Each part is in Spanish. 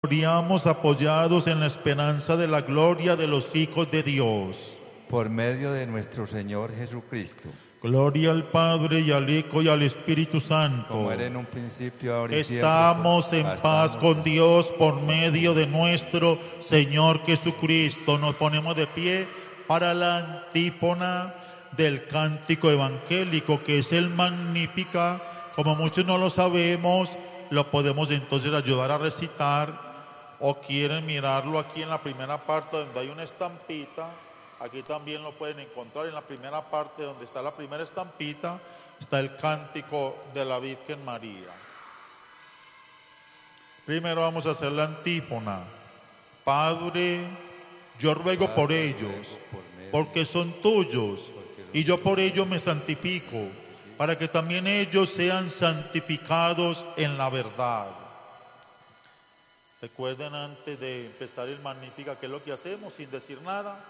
confiamos apoyados en la esperanza de la gloria de los hijos de Dios. Por medio de nuestro Señor Jesucristo. Gloria al Padre, y al Hijo, y al Espíritu Santo. Como era en un principio, ahora y siempre. Estamos en paz con Dios por medio de nuestro Señor Jesucristo. Nos ponemos de pie para la antífona del cántico evangélico, que es el Magnífica. Como muchos no lo sabemos, lo podemos entonces ayudar a recitar, o quieren mirarlo aquí en la primera parte donde hay una estampita. Aquí también lo pueden encontrar en la primera parte donde está la primera estampita, está el cántico de la Virgen María. Primero vamos a hacer la antífona. Padre, yo ruego por ellos, porque son tuyos, y yo por ellos me santifico, para que también ellos sean santificados en la verdad. Recuerden, antes de empezar el Magnífica, ¿qué es lo que hacemos sin decir nada?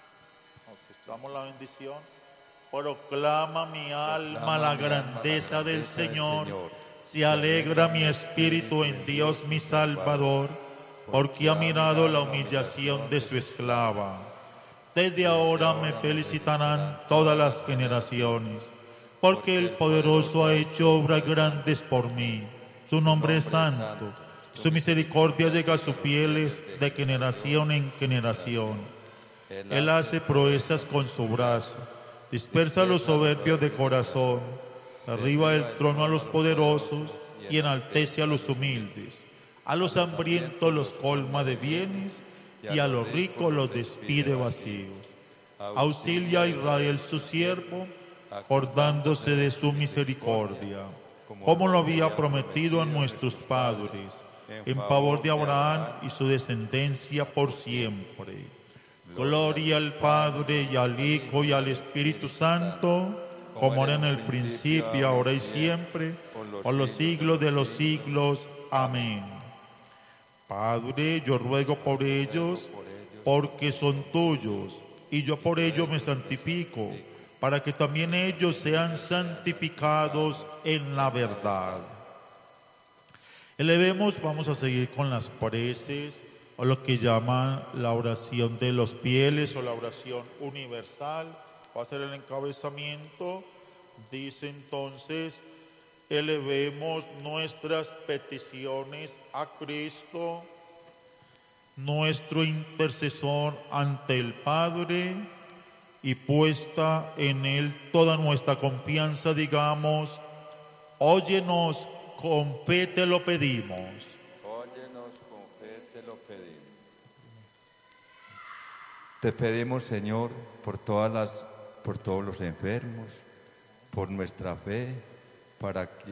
Damos la bendición. Proclama mi alma la grandeza del Señor. Se alegra mi espíritu en Dios mi Salvador, porque ha mirado la humillación de su esclava. Desde ahora me felicitarán todas las generaciones, porque el Poderoso ha hecho obras grandes por mí. Su nombre es santo. Su misericordia llega a sus fieles de generación en generación. Él hace proezas con su brazo, dispersa a los soberbios de corazón, arriba del trono a los poderosos y enaltece a los humildes. A los hambrientos los colma de bienes y a los ricos los despide vacíos. Auxilia a Israel su siervo, acordándose de su misericordia, como lo había prometido a nuestros padres, en favor de Abraham y su descendencia por siempre. Gloria al Padre, y al Hijo, y al Espíritu Santo, como era en el principio, ahora y siempre, por los siglos de los siglos. Amén. Padre, yo ruego por ellos, porque son tuyos, y yo por ellos me santifico, para que también ellos sean santificados en la verdad. Elevemos, vamos a seguir con las preces, o lo que llaman la oración de los fieles o la oración universal. Va a ser el encabezamiento. Dice entonces: elevemos nuestras peticiones a Cristo, nuestro intercesor ante el Padre, y puesta en Él toda nuestra confianza, digamos: óyenos, con fe te lo pedimos. Te pedimos, Señor, por todos los enfermos, por nuestra fe, para que...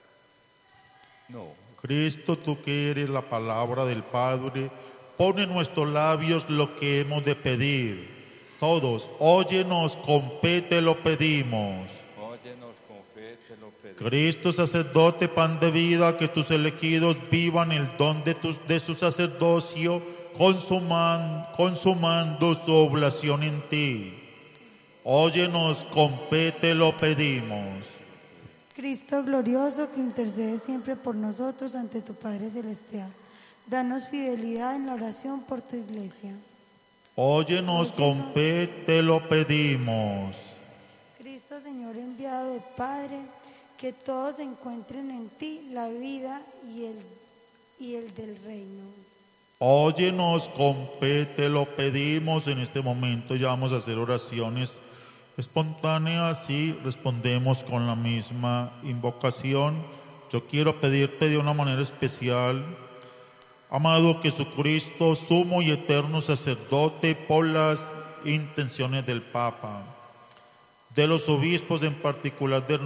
Cristo, tú que eres la palabra del Padre, pon en nuestros labios lo que hemos de pedir. Todos, óyenos, con fe te lo pedimos. Óyenos, con fe te lo pedimos. Cristo, sacerdote, pan de vida, que tus elegidos vivan el don de su sacerdocio, consumando su oblación en ti. Óyenos, con fe te lo pedimos. Cristo glorioso, que intercede siempre por nosotros ante tu Padre Celestial, danos fidelidad en la oración por tu Iglesia. Óyenos, con fe te lo pedimos. Cristo, Señor enviado del Padre, que todos encuentren en ti la vida y el del reino. Óyenos, con fe te lo pedimos. En este momento ya vamos a hacer oraciones espontáneas y respondemos con la misma invocación. Yo quiero pedirte de una manera especial, amado Jesucristo, sumo y eterno sacerdote, por las intenciones del Papa, de los obispos en particular de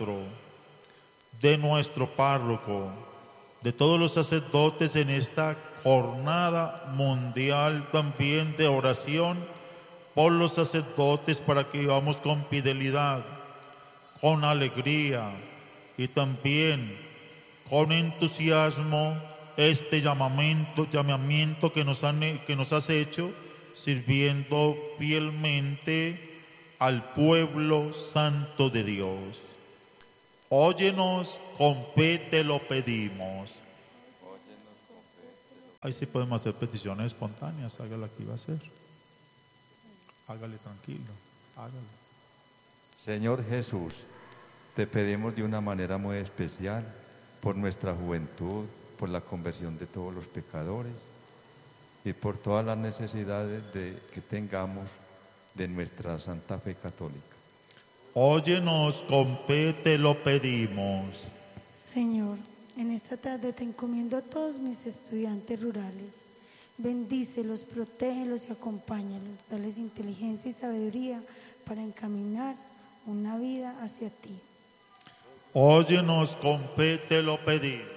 nuestro párroco, de todos los sacerdotes en esta jornada mundial también de oración por los sacerdotes, para que vivamos con fidelidad, con alegría y también con entusiasmo este llamamiento que nos has hecho, sirviendo fielmente al pueblo santo de Dios. Óyenos, con fe te lo pedimos. Ahí sí podemos hacer peticiones espontáneas, hágala que iba a hacer. Hágale tranquilo, hágale. Señor Jesús, te pedimos de una manera muy especial por nuestra juventud, por la conversión de todos los pecadores y por todas las necesidades que tengamos de nuestra Santa Fe Católica. Óyenos, con fe te lo pedimos. Señor, en esta tarde te encomiendo a todos mis estudiantes rurales. Bendícelos, protégelos y acompáñalos. Dales inteligencia y sabiduría para encaminar una vida hacia ti. Óyenos, con fe te lo pedimos.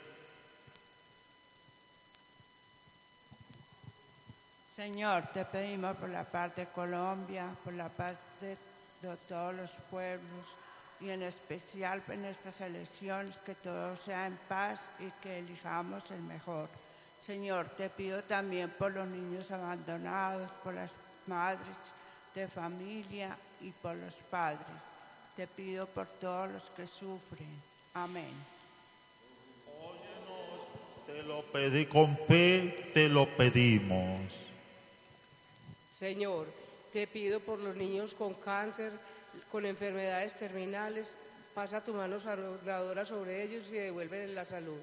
Señor, te pedimos por la paz de Colombia, por la paz de todos los pueblos y en especial en estas elecciones, que todo sea en paz y que elijamos el mejor. Señor, te pido también por los niños abandonados, por las madres de familia y por los padres. Te pido por todos los que sufren. Amén. Óyenos, te lo pedí, con fe te lo pedimos. Señor, te pido por los niños con cáncer, con enfermedades terminales, pasa tu mano sanadora sobre ellos y devuélveles la salud.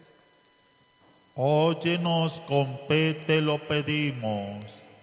Óyenos, con fe te lo pedimos.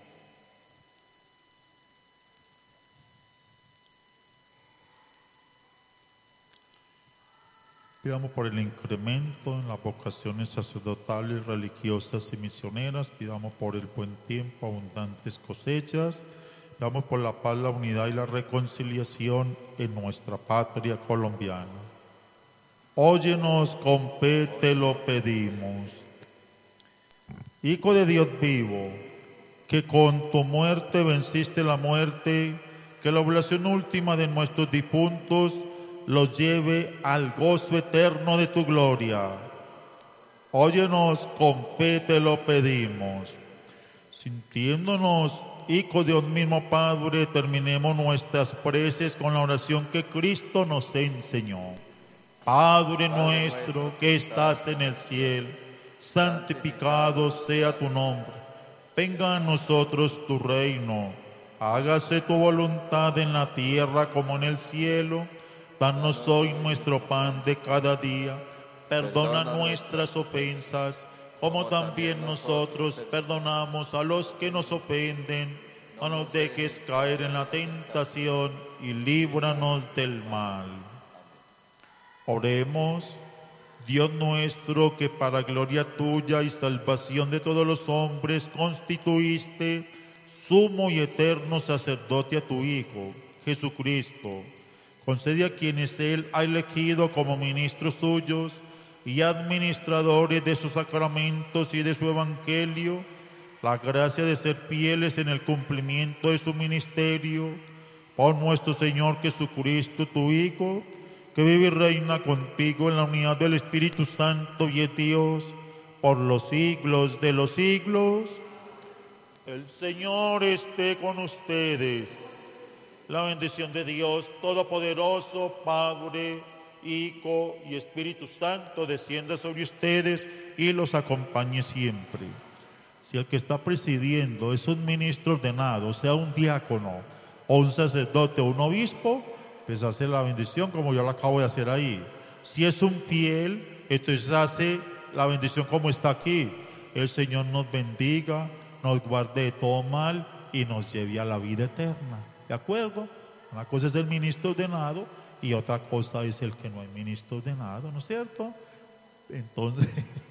Pidamos por el incremento en las vocaciones sacerdotales, religiosas y misioneras. Pidamos por el buen tiempo, abundantes cosechas. Pidamos por la paz, la unidad y la reconciliación en nuestra patria colombiana. Óyenos, con fe te lo pedimos. Hijo de Dios vivo, que con tu muerte venciste la muerte, que la oblación última de nuestros difuntos los lleve al gozo eterno de tu gloria. Óyenos, con fe te lo pedimos. Sintiéndonos hijos de un mismo Padre, terminemos nuestras preces con la oración que Cristo nos enseñó. Padre nuestro que estás en el cielo, santificado sea tu nombre. Venga a nosotros tu reino. Hágase tu voluntad en la tierra como en el cielo. Danos hoy nuestro pan de cada día. Perdona nuestras ofensas, como también nosotros perdonamos a los que nos ofenden. No nos dejes caer en la tentación y líbranos del mal. Oremos. Dios nuestro, que para gloria tuya y salvación de todos los hombres constituiste sumo y eterno sacerdote a tu Hijo, Jesucristo, concede a quienes Él ha elegido como ministros suyos y administradores de sus sacramentos y de su evangelio, la gracia de ser fieles en el cumplimiento de su ministerio, por nuestro Señor Jesucristo, tu Hijo, que vive y reina contigo en la unidad del Espíritu Santo y es Dios, por los siglos de los siglos. El Señor esté con ustedes. La bendición de Dios Todopoderoso, Padre, Hijo y Espíritu Santo, descienda sobre ustedes y los acompañe siempre. Si el que está presidiendo es un ministro ordenado, sea un diácono, o un sacerdote o un obispo, pues hace la bendición como yo la acabo de hacer ahí. Si es un fiel, entonces hace la bendición como está aquí. El Señor nos bendiga, nos guarde de todo mal y nos lleve a la vida eterna. ¿De acuerdo? Una cosa es el ministro ordenado y otra cosa es el que no es ministro ordenado, ¿no es cierto? Entonces,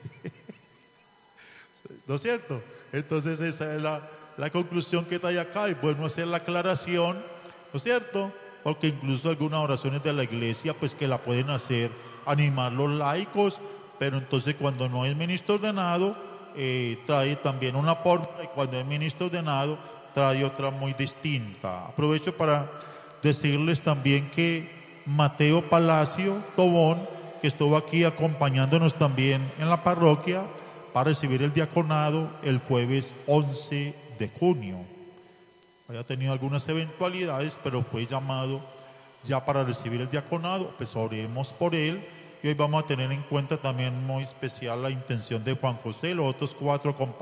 ¿no es cierto? Entonces esa es la conclusión que trae acá, y bueno hacer la aclaración, ¿no es cierto? Porque incluso algunas oraciones de la iglesia, pues que la pueden hacer, animar los laicos, pero entonces cuando no es ministro ordenado, trae también una forma, y cuando es ministro ordenado, trae otra muy distinta. Aprovecho para decirles también que Mateo Palacio Tobón, que estuvo aquí acompañándonos también en la parroquia, va a recibir el diaconado el jueves 11 de junio. Había tenido algunas eventualidades, pero fue llamado ya para recibir el diaconado. Pues oremos por él Y hoy vamos a tener en cuenta también muy especial la intención de Juan José y los otros 4 compañeros.